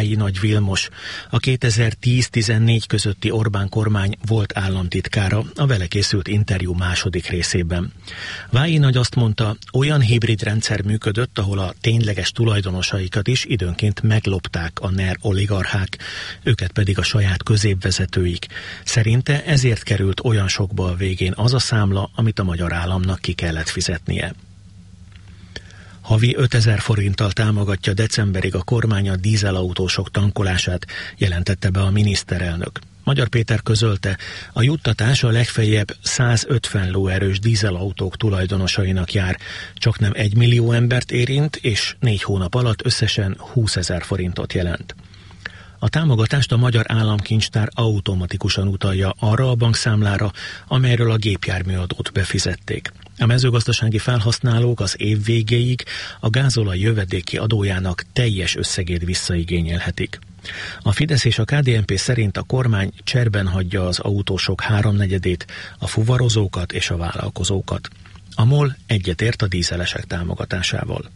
Vályi Nagy Vilmos, a 2010-14 közötti Orbán kormány volt államtitkára a vele készült interjú második részében. Vályi Nagy azt mondta, olyan hibrid rendszer működött, ahol a tényleges tulajdonosaikat is időnként meglopták a NER oligarchák, őket pedig a saját középvezetőik. Szerinte ezért került olyan sokba a végén az a számla, amit a magyar államnak ki kellett fizetnie. Havi 5000 forinttal támogatja decemberig a kormány a dízelautósok tankolását, jelentette be a miniszterelnök. Magyar Péter közölte, a juttatás a legfeljebb 150 lóerős dízelautók tulajdonosainak jár, csaknem 1 millió embert érint, és 4 hónap alatt összesen 20 000 forintot jelent. A támogatást a Magyar Államkincstár automatikusan utalja arra a bankszámlára, amelyről a gépjárműadót befizették. A mezőgazdasági felhasználók az év végéig a gázolaj jövedéki adójának teljes összegét visszaigényelhetik. A Fidesz és a KDNP szerint a kormány cserben hagyja az autósok 3/4-ét, a fuvarozókat és a vállalkozókat. A MOL egyetért a dízelesek támogatásával.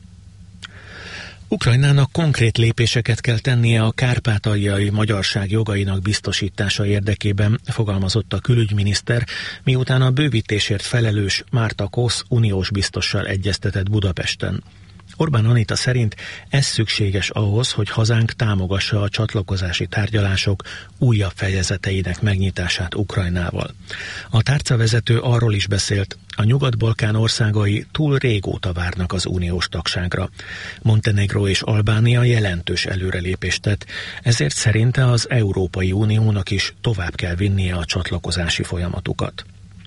Ukrajnának konkrét lépéseket kell tennie a kárpátaljai magyarság jogainak biztosítása érdekében, fogalmazott a külügyminiszter, miután a bővítésért felelős Márta Kosz uniós biztossal egyeztetett Budapesten. Orbán Anita szerint ez szükséges ahhoz, hogy hazánk támogassa a csatlakozási tárgyalások újabb fejezeteinek megnyitását Ukrajnával. A tárcavezető arról is beszélt, a Nyugat-Balkán országai túl régóta várnak az uniós tagságra. Montenegró és Albánia jelentős előrelépést tett, ezért szerinte az Európai Uniónak is tovább kell vinnie a csatlakozási folyamatukat.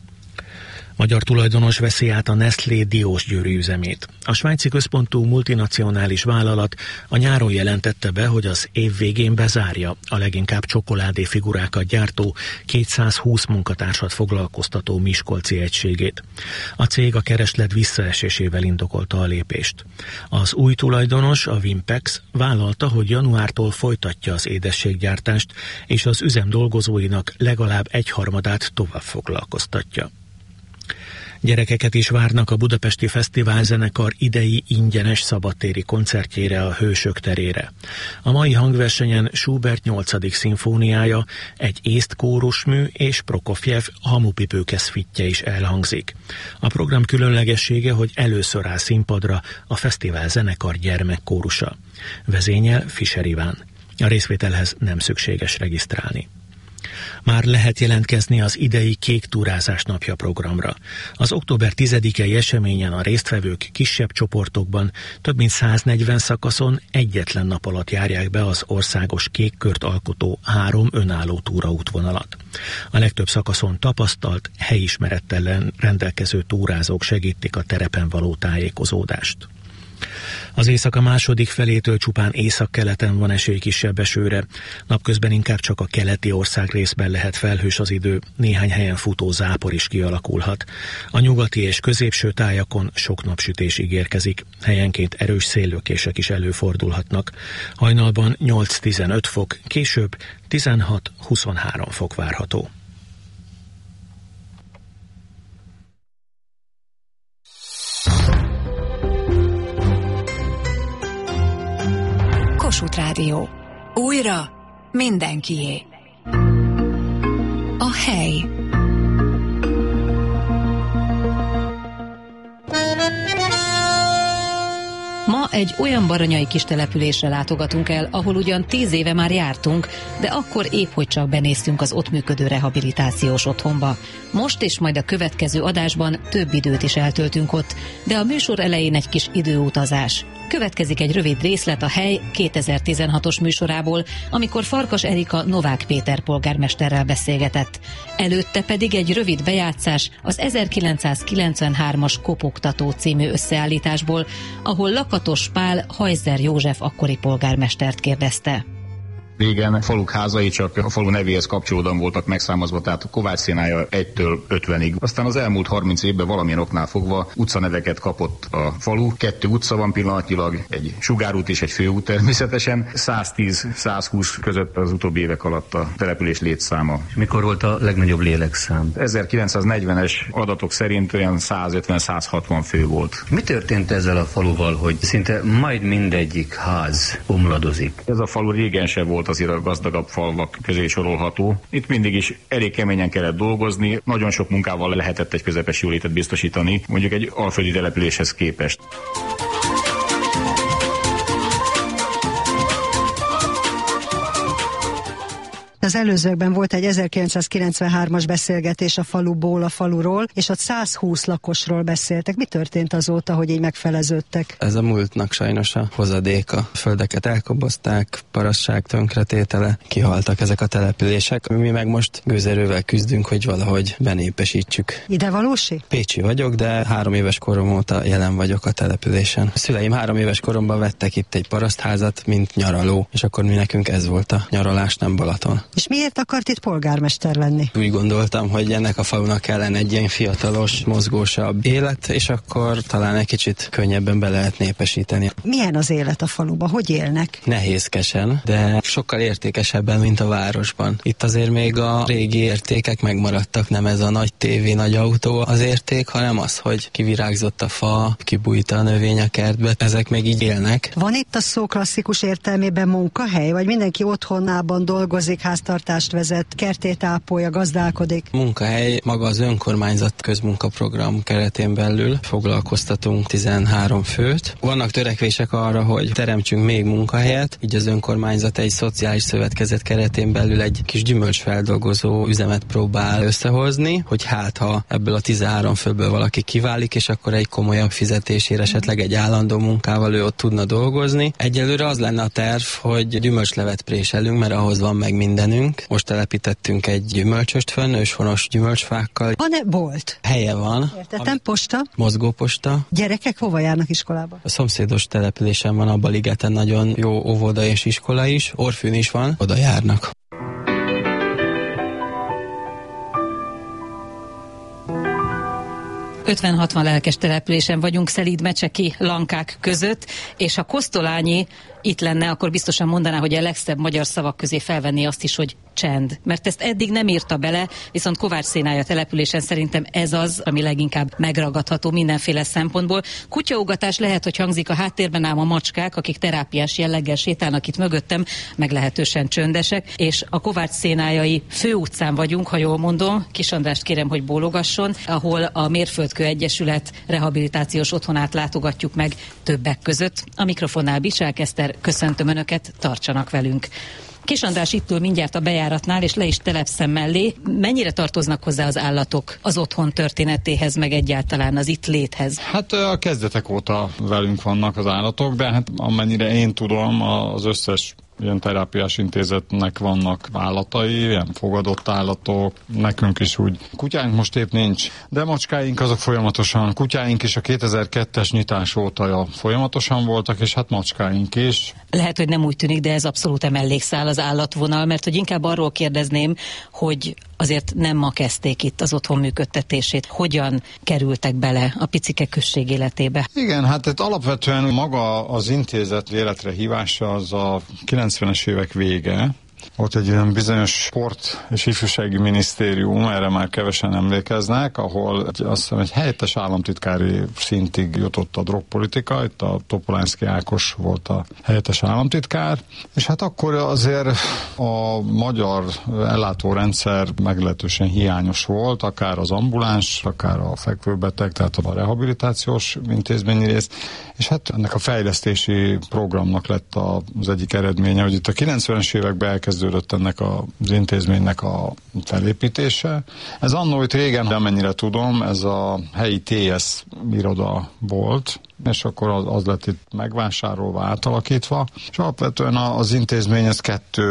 Magyar tulajdonos veszi át a Nestlé Diósgyőri üzemét. A svájci központú multinacionális vállalat a nyáron jelentette be, hogy az év végén bezárja a leginkább csokoládéfigurákat gyártó 220 munkatársat foglalkoztató miskolci egységét. A cég a kereslet visszaesésével indokolta a lépést. Az új tulajdonos, a Vimpex vállalta, hogy januártól folytatja az édességgyártást, és az üzem dolgozóinak legalább 1/3 tovább foglalkoztatja. Gyerekeket is várnak a Budapesti Fesztiválzenekar idei ingyenes szabadtéri koncertjére a Hősök terére. A mai hangversenyen Schubert 8. szimfóniája, egy észt kórusmű és Prokofjev hamupipőkeszfittje is elhangzik. A program különlegessége, hogy először áll színpadra a fesztiválzenekar gyermekkórusa. Vezényel Fischer Iván. A részvételhez nem szükséges regisztrálni. Már lehet jelentkezni az idei Kék Túrázás napja programra. Az október 10-i eseményen a résztvevők kisebb csoportokban több mint 140 szakaszon egyetlen nap alatt járják be az országos kékkört alkotó 3 önálló túraútvonalat. A legtöbb szakaszon tapasztalt, helyismerettel rendelkező túrázók segítik a terepen való tájékozódást. Az éjszaka második felétől csupán északkeleten van esély kisebb esőre, napközben inkább csak a keleti országrészben lehet felhős az idő, néhány helyen futó zápor is kialakulhat. A nyugati és középső tájakon sok napsütés ígérkezik, helyenként erős széllökések is előfordulhatnak. Hajnalban 8-15 fok, később 16-23 fok várható. Kossuth Rádió. Újra mindenkié. A hely. Ma egy olyan baranyai kis településre látogatunk el, ahol ugyan 10 éve már jártunk, de akkor épp hogy csak benéztünk az ott működő rehabilitációs otthonba. Most és majd a következő adásban több időt is eltöltünk ott, de a műsor elején egy kis időutazás. Következik egy rövid részlet a Hely 2016-os műsorából, amikor Farkas Erika Novák Péter polgármesterrel beszélgetett. Előtte pedig egy rövid bejátszás az 1993-as Kopogtató című összeállításból, ahol Lakatos Pál Hajzer József akkori polgármestert kérdezte. Régen faluk házai csak a falu nevéhez kapcsolódóan voltak megszámozva, tehát Kovács szénája 1-től 50-ig. Aztán az elmúlt 30 évben valamilyen oknál fogva utcaneveket kapott a falu. 2 utca van pillanatnyilag, egy sugárút és egy főút természetesen. 110-120 között az utóbbi évek alatt a település létszáma. Mikor volt a legnagyobb lélekszám? 1940-es adatok szerint olyan 150-160 fő volt. Mi történt ezzel a faluval, hogy szinte majd mindegyik ház omladozik? Ez a falu régen sem volt azért a gazdagabb falvak közé sorolható. Itt mindig is elég keményen kellett dolgozni, nagyon sok munkával lehetett egy közepes jólétet biztosítani, mondjuk egy alföldi településhez képest. Az előzőkben volt egy 1993-as beszélgetés a faluból, a faluról, és ott 120 lakosról beszéltek. Mi történt azóta, hogy így megfeleződtek? Ez a múltnak sajnos a hozadéka. Földeket elkobozták, parasság tönkretétele, kihaltak ezek a települések. Mi meg most gőzerővel küzdünk, hogy valahogy benépesítsük. Ide valósi? Pécsi vagyok, de 3 éves korom óta jelen vagyok a településen. A szüleim 3 éves koromban vettek itt egy parasztházat, mint nyaraló, és akkor mi nekünk ez volt a nyaralás, nem Balaton. És miért akart itt polgármester lenni? Úgy gondoltam, hogy ennek a falunak kellene egy ilyen fiatalos, mozgósabb élet, és akkor talán egy kicsit könnyebben be lehet népesíteni. Milyen az élet a faluban? Hogy élnek? Nehézkesen, de sokkal értékesebben, mint a városban. Itt azért még a régi értékek megmaradtak, nem ez a nagy tévé, nagy autó az érték, hanem az, hogy kivirágzott a fa, kibújt a növény a kertbe, ezek még így élnek. Van itt a szó klasszikus értelmében munkahely, vagy mindenki otthonában dolgozik, háztartást vezet, kertét ápolja, gazdálkodik? Munkahely maga az önkormányzat közmunkaprogram keretén belül foglalkoztatunk 13 főt. Vannak törekvések arra, hogy teremtsünk még munkahelyet, így az önkormányzat egy szociális szövetkezet keretén belül egy kis gyümölcsfeldolgozó üzemet próbál összehozni, hogy hát ha ebből a 13 főből valaki kiválik, és akkor egy komolyabb fizetésére, esetleg egy állandó munkával ő ott tudna dolgozni. Egyelőre az lenne a terv, hogy gyümölcslevet préselünk, mert ahhoz van meg mindenünk. Most telepítettünk egy gyümölcsöst fönn, őshonos gyümölcsfákkal. Van-e bolt? Helye van. Értettem, posta? Mozgóposta. Gyerekek hova járnak iskolába? A szomszédos településen van, a Baligeten nagyon jó óvoda és iskola is. Orfűn is van, oda járnak. ...50-60 lelkes településen vagyunk, Szelíd-Mecseki lankák között, és ha Kosztolányi itt lenne, akkor biztosan mondaná, hogy a legszebb magyar szavak közé felvenni azt is, hogy csend. Mert ezt eddig nem írta bele, viszont Kovács szénája településen szerintem ez az, ami leginkább megragadható mindenféle szempontból. Kutyaugatás lehet, hogy hangzik a háttérben, ám a macskák, akik terápiás jelleggel sétálnak itt mögöttem, meglehetősen csöndesek, és a Kovács szénájai főutcán vagyunk, ha jól mondom. Kis Andrást kérem, hogy bólogasson, ahol a Mérföldkő Egyesület rehabilitációs otthonát látogatjuk meg többek között. A mikrofonnál Bicsák Eszter, köszöntöm Önöket, tartsanak velünk. Kis András itt ül mindjárt a bejáratnál, és le is telepszem mellé. Mennyire tartoznak hozzá az állatok az otthon történetéhez, meg egyáltalán az itt léthez? Hát a kezdetek óta velünk vannak az állatok, de hát amennyire én tudom, az összes ilyen terápiás intézetnek vannak állatai, ilyen fogadott állatok, nekünk is úgy. Kutyánk most épp nincs, de macskáink azok folyamatosan, kutyáink is a 2002-es nyitás óta folyamatosan voltak, és hát macskáink is. Lehet, hogy nem úgy tűnik, de ez abszolút mellékszál az állatvonal, mert hogy inkább arról kérdezném, hogy azért nem ma kezdték itt az otthon működtetését. Hogyan kerültek bele a picike község életébe? Igen, hát itt alapvetően maga az intézet életre hívása az a 90-es évek vége. Ott egy ilyen bizonyos sport és ifjúsági minisztérium, erre már kevesen emlékeznek, ahol azt hiszem egy helyettes államtitkári szintig jutott a drogpolitika, itt a Topolánszky Ákos volt a helyettes államtitkár, és hát akkor azért a magyar ellátórendszer meglehetősen hiányos volt, akár az ambuláns, akár a fekvőbeteg, tehát a rehabilitációs intézményi rész, és hát ennek a fejlesztési programnak lett az egyik eredménye, hogy itt a 90-es években elkezdődött ennek az intézménynek a felépítése. Ez annó itt régen, de amennyire tudom, ez a helyi TS iroda volt, és akkor az lett itt megvásárolva, átalakítva, és alapvetően az intézmény ez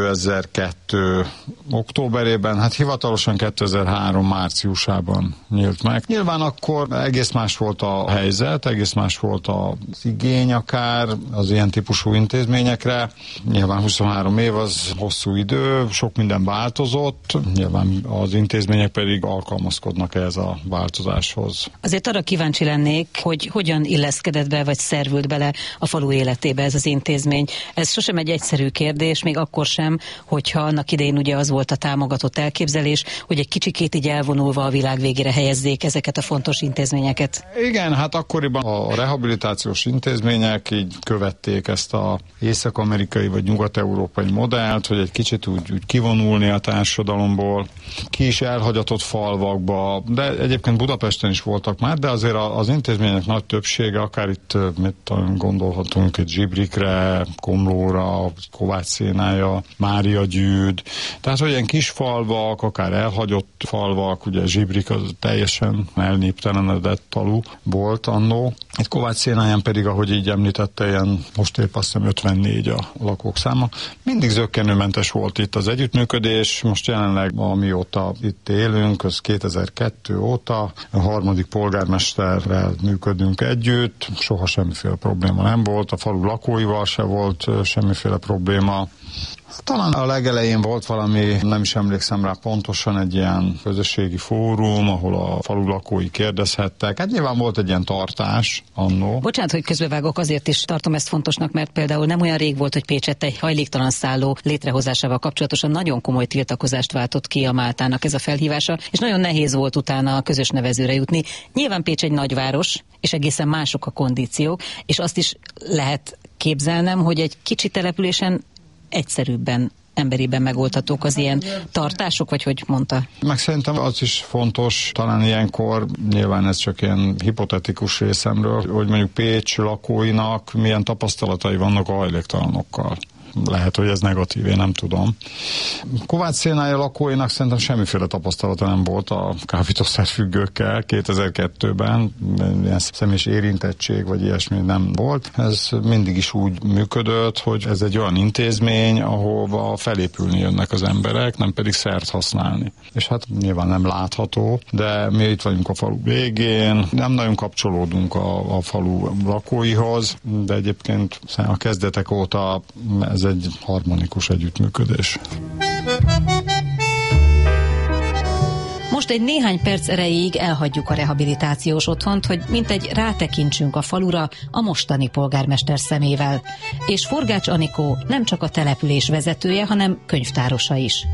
2002. októberében, hát hivatalosan 2003. márciusában nyílt meg. Nyilván akkor egész más volt a helyzet, egész más volt az igény akár az ilyen típusú intézményekre. Nyilván 23 év az hosszú idő, sok minden változott, nyilván az intézmények pedig alkalmazkodnak ehhez a változáshoz. Azért arra kíváncsi lennék, hogy hogyan illeszkedett be, vagy szervült bele a falu életébe ez az intézmény. Ez sosem egy egyszerű kérdés, még akkor sem, hogyha annak idején ugye az volt a támogatott elképzelés, hogy egy kicsikét így elvonulva a világ végére helyezzék ezeket a fontos intézményeket. Igen, hát akkoriban a rehabilitációs intézmények így követték ezt a észak-amerikai vagy nyugat-európai modellt, hogy egy kicsit úgy kivonulni a társadalomból, kis elhagyatott falvakba, de egyébként Budapesten is voltak már, de azért az intézmények nagy többsége, akár itt gondolhatunk egy Zsibrikre, Komlóra, Kovács-Szénája, Máriagyűd, tehát hogy ilyen kis falvak, akár elhagyott falvak, ugye Zsibrik az teljesen elnéptelenedett falu volt annó. Itt Kovács-Szénáján pedig, ahogy így említette, ilyen most épp azt hiszem 54 a lakók száma. Mindig zökkenőmentes volt itt az együttműködés, most jelenleg amióta itt élünk, az 2002 óta a harmadik polgármesterrel működünk együtt, soha semmiféle probléma nem volt, a falu lakóival se volt semmiféle probléma. Talán a legelején volt valami, nem is emlékszem rá pontosan, egy ilyen közösségi fórum, ahol a falu lakói kérdezhettek. Hát nyilván volt egy ilyen tartás annó. Bocsánat, hogy közbevágok, azért is tartom ezt fontosnak, mert például nem olyan rég volt, hogy Pécsett egy hajléktalan szálló létrehozásával kapcsolatosan nagyon komoly tiltakozást váltott ki a Máltának ez a felhívása, és nagyon nehéz volt utána a közös nevezőre jutni. Nyilván Pécs egy nagyváros, és egészen mások a kondíciók, és azt is lehet képzelnem, hogy egy kicsi településen egyszerűbben, emberiben megoldhatók az ilyen tartások, vagy hogy mondta? Meg szerintem az is fontos, talán ilyenkor, nyilván ez csak ilyen hipotetikus részemről, hogy mondjuk Pécs lakóinak milyen tapasztalatai vannak a hajléktalanokkal. Lehet, hogy ez negatív, én nem tudom. Kovács-Szénája lakóinak szerintem semmiféle tapasztalata nem volt a kábítószerfüggőkkel 2002-ben, ilyen személyes érintettség vagy ilyesmi nem volt. Ez mindig is úgy működött, hogy ez egy olyan intézmény, ahova felépülni jönnek az emberek, nem pedig szert használni. És hát nyilván nem látható, de mi itt vagyunk a falu végén, nem nagyon kapcsolódunk a falu lakóihoz, de egyébként a kezdetek óta ez egy harmonikus együttműködés. Most egy néhány perc erejéig elhagyjuk a rehabilitációs otthont, hogy mintegy rátekintsünk a falura a mostani polgármester szemével. És Forgács Anikó nem csak a település vezetője, hanem könyvtárosa is.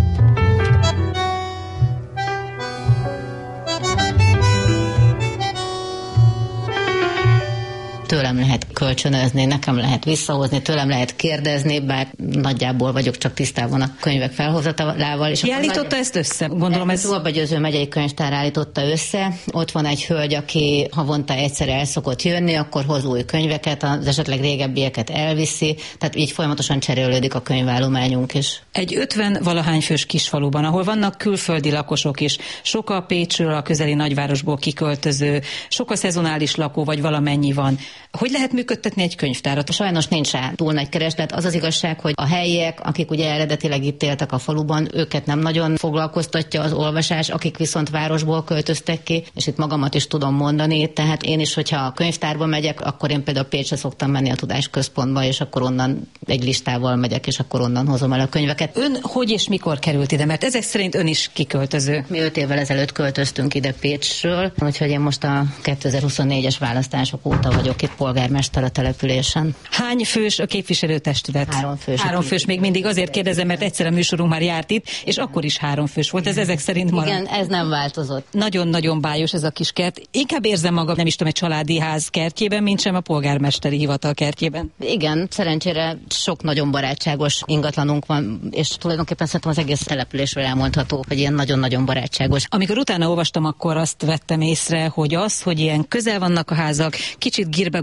Tőlem lehet kölcsönözni, nekem lehet visszahozni, tőlem lehet kérdezni, bár nagyjából vagyok csak tisztában a könyvek felhozatalával. Ki állította ezt össze? Gondolom ez... Zolba Győző megyei könyvtár állította össze. Ott van egy hölgy, aki havonta egyszer el szokott jönni, akkor hoz új könyveket, az esetleg régebbieket elviszi, tehát így folyamatosan cserélődik a könyvállományunk is. Egy 50-valahány fős kisfaluban, ahol vannak külföldi lakosok is, sok a Pécsről, a közeli nagyvárosból kiköltöző, sok a szezonális lakó, vagy valamennyi van. Hogy lehet működtetni egy könyvtárat? Sajnos nincs rá túl nagy kereslet. Az az igazság, hogy a helyiek, akik ugye eredetileg itt éltek a faluban, őket nem nagyon foglalkoztatja az olvasás, akik viszont városból költöztek ki, és itt magamat is tudom mondani, tehát én is, hogyha a könyvtárba megyek, akkor én például Pécsre szoktam menni a tudásközpontba, és akkor onnan egy listával megyek, és akkor onnan hozom el a könyveket. Ön hogy és mikor került ide? Mert ezek szerint ön is kiköltöző. Mi 5 évvel ezelőtt költöztünk ide Pécsről, úgyhogy én most a 2024-es választások óta vagyok itt polgármester a településen. Hány fős a képviselőtestület? 3 fős. 3 fős, még mindig azért kérdezem, mert egyszer a műsorunk már járt itt, és akkor is 3 fős volt, ez ezek szerint marad. Igen, ez nem változott. Nagyon-nagyon bájos ez a kis kert. Inkább érzem magam, nem is tudom, egy családi ház kertjében, mint sem a polgármesteri hivatal kertjében. Igen, szerencsére sok nagyon barátságos ingatlanunk van, és tulajdonképpen szerintem az egész településről elmondható, hogy ilyen nagyon-nagyon barátságos. Amikor utána olvastam, akkor azt vettem észre, hogy ilyen közel vannak a házak, kicsit gírbe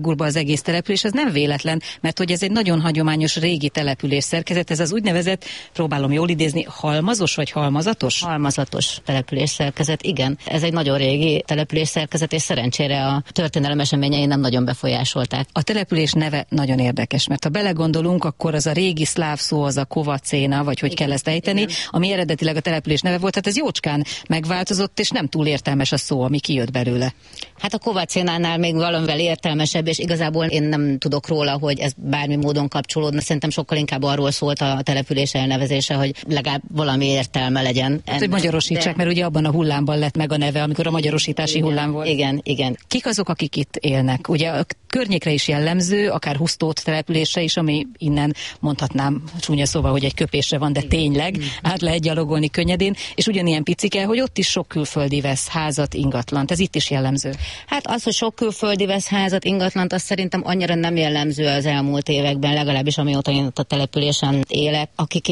Zsigurba az egész település, ez nem véletlen, mert hogy ez egy nagyon hagyományos régi település szerkezet, ez az úgynevezett, próbálom jól idézni, halmazos vagy halmazatos? Halmazatos település szerkezet, igen. Ez egy nagyon régi település szerkezet, és szerencsére a történelem eseményei nem nagyon befolyásolták. A település neve nagyon érdekes, mert ha belegondolunk, akkor az a régi szláv szó az a Kovacéna, vagy hogy kell ezt ejteni, ami eredetileg a település neve volt, tehát ez jócskán megváltozott, és nem túl értelmes a szó, ami kijött belőle. Hát a Kovacénánál még valamivel értelmesebb, és igazából én nem tudok róla, hogy ez bármi módon kapcsolódna. Szerintem sokkal inkább arról szólt a település elnevezése, hogy legalább valami értelme legyen. Hát, hogy magyarosítsák, mert ugye abban a hullámban lett meg a neve, amikor a magyarosítási hullám volt. Igen. Kik azok, akik itt élnek? Ugye a környékre is jellemző, akár Husztót településre is, ami innen mondhatnám csúnya szóval, hogy egy köpésre van, de tényleg át lehet gyalogolni könnyedén, és ugyanilyen picike, hogy ott is sok külföldi vesz házat, ingatlant. Ez itt is jellemző. Hát az, hogy sok külföldi vesz házat, ingatlant, az szerintem annyira nem jellemző az elmúlt években, legalábbis amióta én ott a településen élek. Akik